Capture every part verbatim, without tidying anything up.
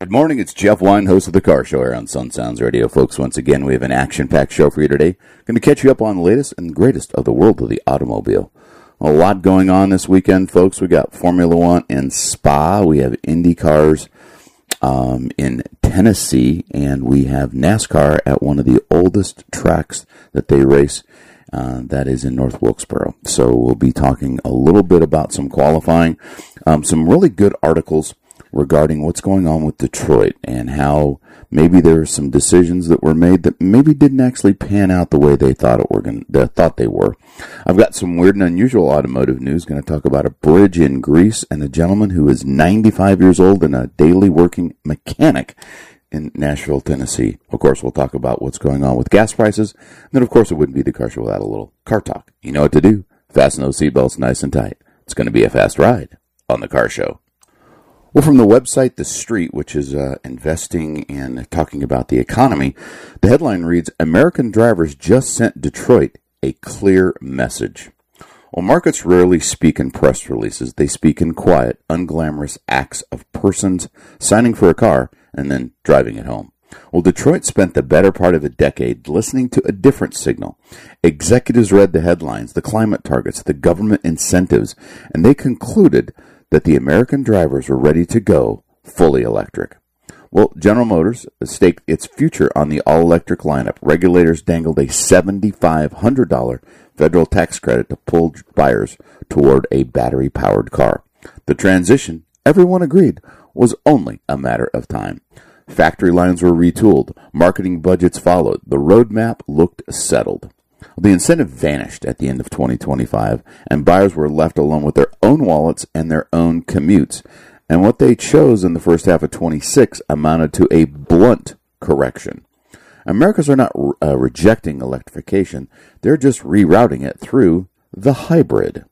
Good morning, it's Jeff Wine, host of The Car Show here on Sun Sounds Radio. Folks, once again, we have an action-packed show for you today. Going to catch you up on the latest and greatest of the world of the automobile. A lot going on this weekend, folks. We got Formula One in Spa. We have Indy cars um, in Tennessee. And we have NASCAR at one of the oldest tracks that they race. Uh, that is in North Wilkesboro. So we'll be talking a little bit about some qualifying. Um, some really good articles regarding what's going on with Detroit and how maybe there were some decisions that were made that maybe didn't actually pan out the way they thought it were going they thought they were. I've got some weird and unusual automotive news. Going to talk about a bridge in Greece and a gentleman who is ninety-five years old and a daily working mechanic in Nashville, Tennessee. Of course, we'll talk about what's going on with gas prices. And then, of course, it wouldn't be the car show without a little car talk. You know what to do. Fasten those seatbelts nice and tight. It's going to be a fast ride on the Car Show. Well, from the website The Street, which is uh, investing and talking about the economy, the headline reads, American drivers just sent Detroit a clear message. Well, markets rarely speak in press releases. They speak in quiet, unglamorous acts of persons signing for a car and then driving it home. Well, Detroit spent the better part of a decade listening to a different signal. Executives read the headlines, the climate targets, the government incentives, and they concluded that the American drivers were ready to go fully electric. Well, General Motors staked its future on the all-electric lineup. Regulators dangled a seven thousand five hundred dollars federal tax credit to pull buyers toward a battery-powered car. The transition, everyone agreed, was only a matter of time. Factory lines were retooled. Marketing budgets followed. The roadmap looked settled. The incentive vanished at the end of twenty twenty-five, and buyers were left alone with their own wallets and their own commutes. And what they chose in the first half of twenty-six amounted to a blunt correction. Americans are not uh, rejecting electrification. They're just rerouting it through the hybrid.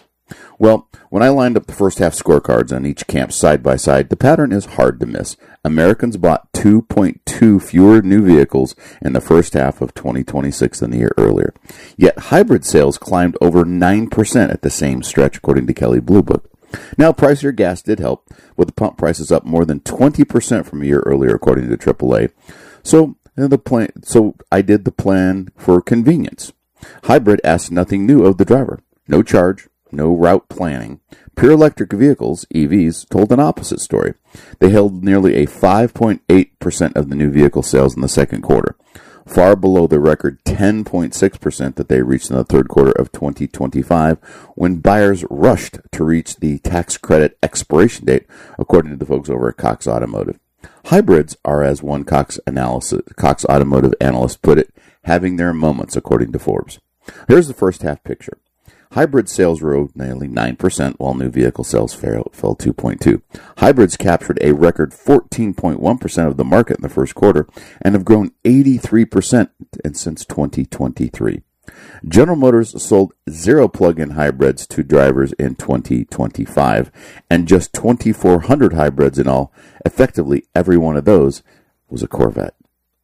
Well, when I lined up the first half scorecards on each camp side by side, the pattern is hard to miss. Americans bought two point two fewer new vehicles in the first half of twenty twenty-six than the year earlier. Yet hybrid sales climbed over nine percent at the same stretch, according to Kelley Blue Book. Now, pricier gas did help, with the pump prices up more than twenty percent from a year earlier, according to triple A. So, the plan, so I did the plan for convenience. Hybrid asked nothing new of the driver. No charge. No route planning. Pure electric vehicles, E Vs, told an opposite story. They held nearly a five point eight percent of the new vehicle sales in the second quarter, far below the record ten point six percent that they reached in the third quarter of twenty twenty-five, when buyers rushed to reach the tax credit expiration date, according to the folks over at Cox Automotive. Hybrids are, as one Cox, analysis, Cox Automotive analyst put it, having their moments, according to Forbes. Here's the first half picture. Hybrid sales rose nearly nine percent, while new vehicle sales fell, fell two point two. Hybrids captured a record fourteen point one percent of the market in the first quarter and have grown eighty-three percent since twenty twenty-three. General Motors sold zero plug-in hybrids to drivers in twenty twenty-five, and just twenty-four hundred hybrids in all. Effectively, every one of those was a Corvette.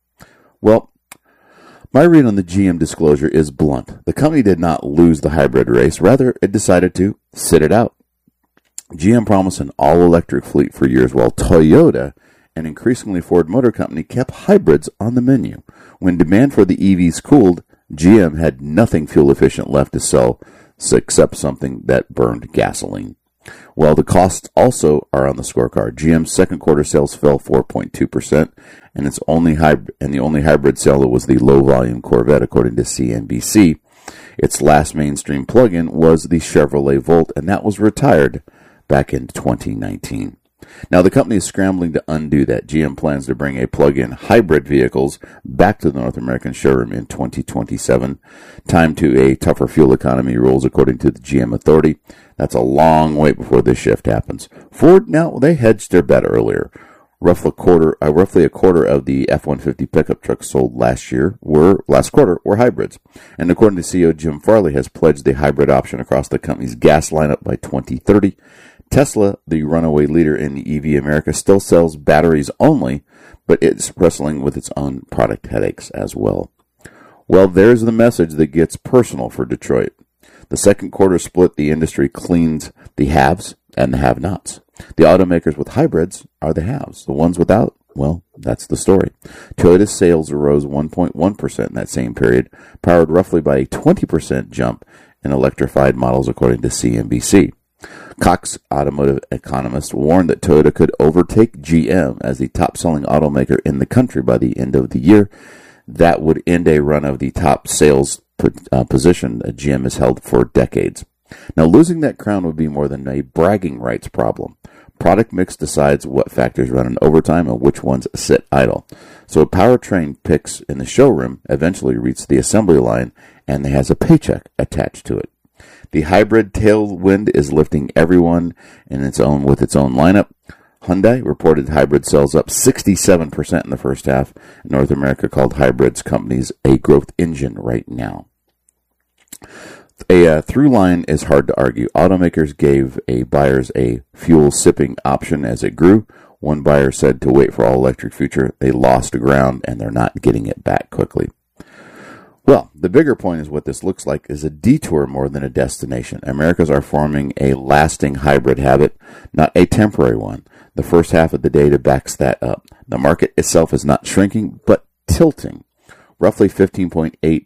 Well, my read on the G M disclosure is blunt. The company did not lose the hybrid race. Rather, it decided to sit it out. G M promised an all-electric fleet for years, while Toyota and increasingly Ford Motor Company kept hybrids on the menu. When demand for the E Vs cooled, G M had nothing fuel-efficient left to sell except something that burned gasoline. Well, the costs also are on the scorecard. G M's second quarter sales fell four point two percent, and its only hybrid, and the only hybrid seller was the low-volume Corvette, according to C N B C. Its last mainstream plug-in was the Chevrolet Volt, and that was retired back in twenty nineteen. Now, the company is scrambling to undo that. G M plans to bring a plug-in hybrid vehicles back to the North American showroom in twenty twenty-seven. Time to a tougher fuel economy rules, according to the G M Authority. That's a long wait before this shift happens. Ford, now, they hedged their bet earlier. Roughly a quarter, uh, roughly a quarter of the F one fifty pickup trucks sold last year were last quarter were hybrids, and according to C E O Jim Farley, has pledged the hybrid option across the company's gas lineup by twenty thirty. Tesla, the runaway leader in the E V America, still sells batteries only, but it's wrestling with its own product headaches as well. Well, there's the message that gets personal for Detroit. The second quarter split the industry cleans the haves and the have-nots. The automakers with hybrids are the haves. The ones without, well, that's the story. Toyota's sales rose one point one percent in that same period, powered roughly by a twenty percent jump in electrified models, according to C N B C. Cox automotive economists warned that Toyota could overtake G M as the top-selling automaker in the country by the end of the year. That would end a run of the top sales uh, position that G M has held for decades. Now, losing that crown would be more than a bragging rights problem. Product mix decides what factors run in overtime and which ones sit idle. So a powertrain picks in the showroom eventually reaches the assembly line and has a paycheck attached to it. The hybrid tailwind is lifting everyone in its own with its own lineup. Hyundai reported hybrid sales up sixty-seven percent in the first half. North America called hybrids companies a growth engine right now. A uh, through line is hard to argue. Automakers gave a buyers a fuel sipping option as it grew. One buyer said to wait for all electric future. They lost ground and they're not getting it back quickly. Well, the bigger point is what this looks like is a detour more than a destination. Americans are forming a lasting hybrid habit, not a temporary one. The first half of the data backs that up. The market itself is not shrinking, but tilting. Roughly fifteen point eight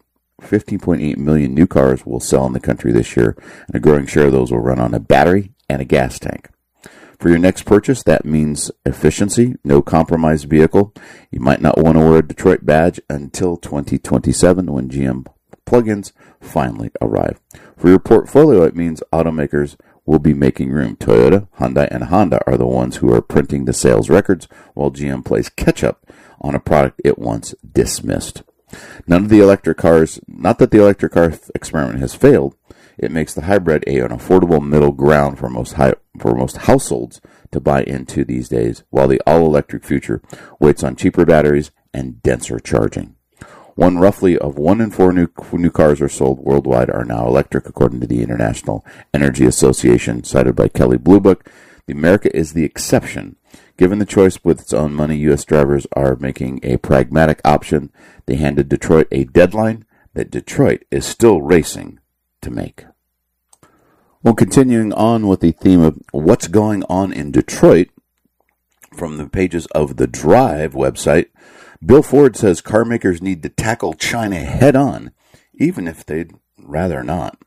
million new cars will sell in the country this year, and a growing share of those will run on a battery and a gas tank. For your next purchase, that means efficiency, no compromise vehicle. You might not want to wear a Detroit badge until twenty twenty-seven when G M plug-ins finally arrive. For your portfolio, it means automakers will be making room. Toyota, Hyundai, and Honda are the ones who are printing the sales records, while G M plays catch-up on a product it once dismissed. None of the electric cars, not that the electric car experiment has failed, it makes the hybrid a, an affordable middle ground for most high, for most households to buy into these days, while the all-electric future waits on cheaper batteries and denser charging. One roughly of one in four new new cars are sold worldwide are now electric, according to the International Energy Association, cited by Kelley Blue Book. The America is the exception. Given the choice with its own money, U S drivers are making a pragmatic option. They handed Detroit a deadline that Detroit is still racing to make. Well, continuing on with the theme of what's going on in Detroit, from the pages of the Drive website, Bill Ford says car makers need to tackle China head-on, even if they'd rather not.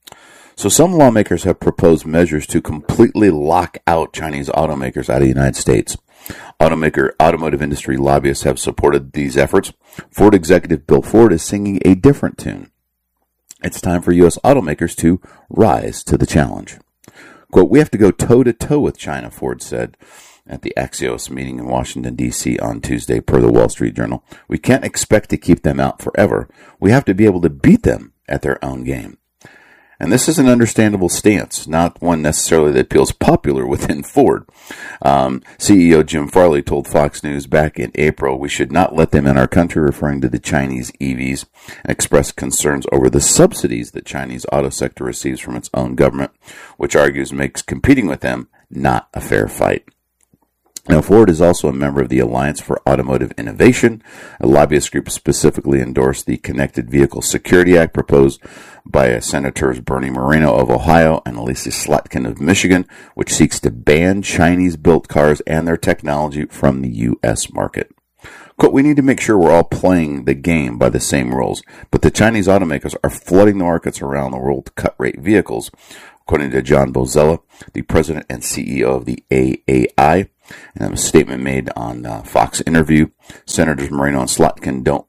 So some lawmakers have proposed measures to completely lock out Chinese automakers out of the United States. Automaker, automotive industry lobbyists have supported these efforts. Ford executive Bill Ford is singing a different tune. It's time for U S automakers to rise to the challenge. Quote, "We have to go toe-to-toe with China," Ford said at the Axios meeting in Washington, D C on Tuesday, per the Wall Street Journal. "We can't expect to keep them out forever. We have to be able to beat them at their own game." And this is an understandable stance, not one necessarily that feels popular within Ford. Um, C E O Jim Farley told Fox News back in April, "We should not let them in our country," referring to the Chinese E Vs, and expressed concerns over the subsidies that Chinese auto sector receives from its own government, which argues makes competing with them not a fair fight. Now, Ford is also a member of the Alliance for Automotive Innovation. A lobbyist group specifically endorsed the Connected Vehicle Security Act proposed by Senators Bernie Moreno of Ohio and Elise Slotkin of Michigan, which seeks to ban Chinese-built cars and their technology from the U S market. Quote, "We need to make sure we're all playing the game by the same rules, but the Chinese automakers are flooding the markets around the world to cut-rate vehicles," according to John Bozella, the president and C E O of the A A I. And a statement made on uh, Fox interview. Senators Moreno and Slotkin don't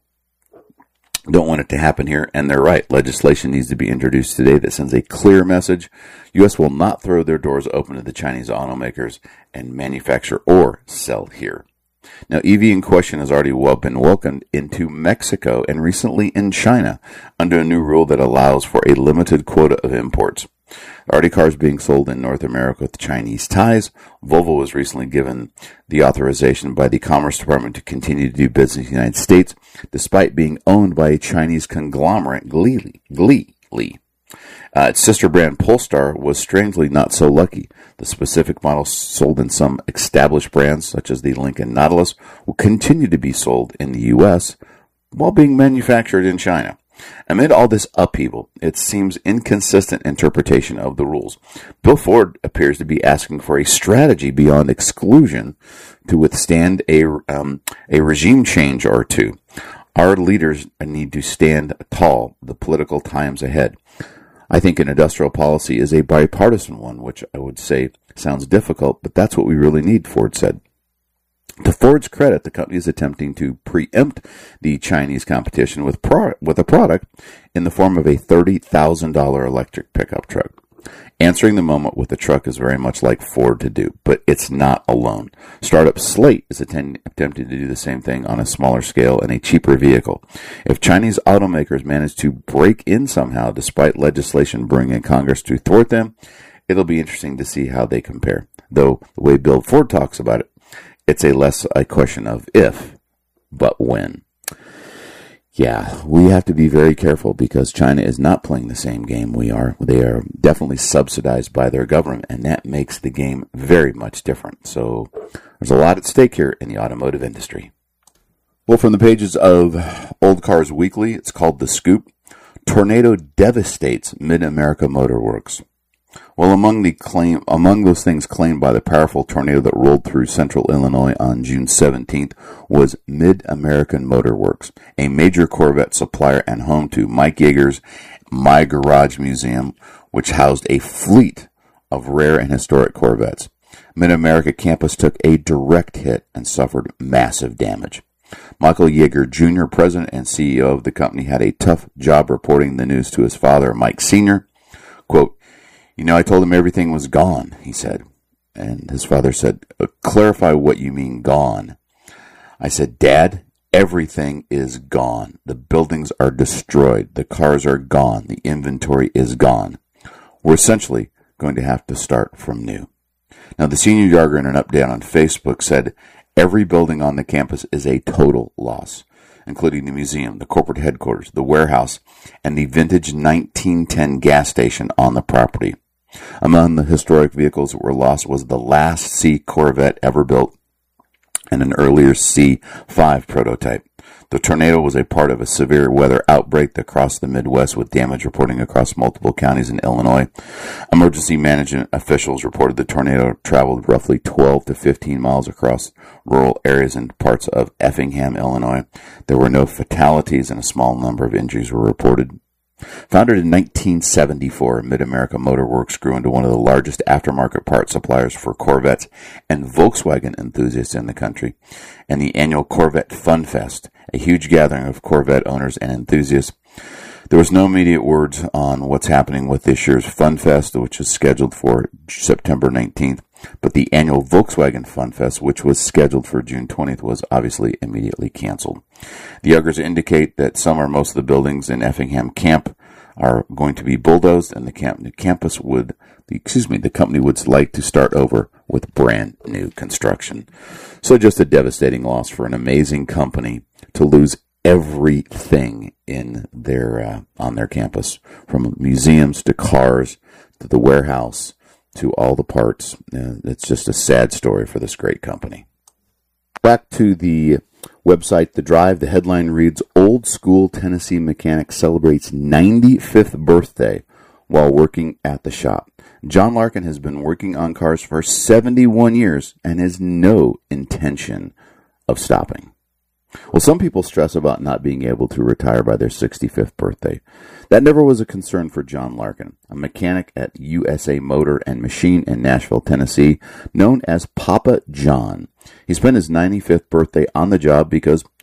don't want it to happen here, and they're right. Legislation needs to be introduced today that sends a clear message. U S will not throw their doors open to the Chinese automakers and manufacture or sell here. Now, E V in question has already been welcomed into Mexico and recently in China under a new rule that allows for a limited quota of imports. There are already cars being sold in North America with Chinese ties. Volvo was recently given the authorization by the Commerce Department to continue to do business in the United States, despite being owned by a Chinese conglomerate, Geely. Geely. Uh, its sister brand, Polestar, was strangely not so lucky. The specific model sold in some established brands, such as the Lincoln Nautilus, will continue to be sold in the U S while being manufactured in China. Amid all this upheaval, it seems inconsistent interpretation of the rules. Bill Ford appears to be asking for a strategy beyond exclusion to withstand a, um, a regime change or two. Our leaders need to stand tall the political times ahead. I think an industrial policy is a bipartisan one, which I would say sounds difficult, but that's what we really need, Ford said. To Ford's credit, the company is attempting to preempt the Chinese competition with pro- with a product in the form of a thirty thousand dollars electric pickup truck. Answering the moment with the truck is very much like Ford to do, but it's not alone. Startup Slate is attend- attempting to do the same thing on a smaller scale and a cheaper vehicle. If Chinese automakers manage to break in somehow, despite legislation bringing Congress to thwart them, it'll be interesting to see how they compare. Though the way Bill Ford talks about it, it's a less a question of if, but when. Yeah, we have to be very careful because China is not playing the same game we are. They are definitely subsidized by their government, and that makes the game very much different. So there's a lot at stake here in the automotive industry. Well, from the pages of Old Cars Weekly, it's called The Scoop. Tornado devastates Mid-America Motor Works. Well, among the claim, among those things claimed by the powerful tornado that rolled through central Illinois on June seventeenth was Mid-American Motor Works, a major Corvette supplier and home to Mike Yeager's My Garage Museum, which housed a fleet of rare and historic Corvettes. Mid-America campus took a direct hit and suffered massive damage. Michael Yeager, Junior, president and C E O of the company, had a tough job reporting the news to his father, Mike Senior Quote, "You know, I told him everything was gone," he said. And his father said, "Clarify what you mean gone." I said, "Dad, everything is gone. The buildings are destroyed. The cars are gone. The inventory is gone. We're essentially going to have to start from new." Now, the senior Yeager in an update on Facebook said, "Every building on the campus is a total loss, including the museum, the corporate headquarters, the warehouse, and the vintage nineteen ten gas station on the property. Among the historic vehicles that were lost was the last C Corvette ever built and an earlier C five prototype. The tornado was a part of a severe weather outbreak that crossed the Midwest, with damage reporting across multiple counties in Illinois. Emergency management officials reported the tornado traveled roughly twelve to fifteen miles across rural areas and parts of Effingham, Illinois. There were no fatalities and a small number of injuries were reported. Founded in nineteen seventy-four, Mid-America Motor Works grew into one of the largest aftermarket part suppliers for Corvettes and Volkswagen enthusiasts in the country. And the annual Corvette Fun Fest, a huge gathering of Corvette owners and enthusiasts. There was no immediate words on what's happening with this year's Fun Fest, which is scheduled for September nineteenth. But the annual Volkswagen Fun Fest, which was scheduled for June twentieth, was obviously immediately canceled. The Yeagers indicate that some or most of the buildings in Effingham Camp are going to be bulldozed, and the, camp, the campus would, the, excuse me, the company would like to start over with brand new construction. So just a devastating loss for an amazing company to lose everything in their uh, on their campus, from museums to cars to the warehouse to all the parts. Uh, it's just a sad story for this great company. Back to the website, The Drive, the headline reads, "Old School Tennessee Mechanic Celebrates ninety-fifth Birthday While Working at the Shop." John Larkin has been working on cars for seventy-one years and has no intention of stopping. Well, some people stress about not being able to retire by their sixty-fifth birthday. That never was a concern for John Larkin, a mechanic at U S A Motor and Machine in Nashville, Tennessee, known as Papa John. He spent his ninety-fifth birthday on the job because